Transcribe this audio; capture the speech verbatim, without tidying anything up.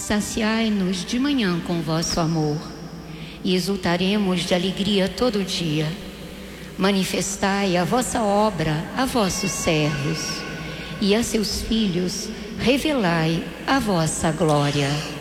Saciai-nos de manhã com vosso amor, e exultaremos de alegria todo dia. Manifestai a vossa obra a vossos servos, e a seus filhos revelai a vossa glória.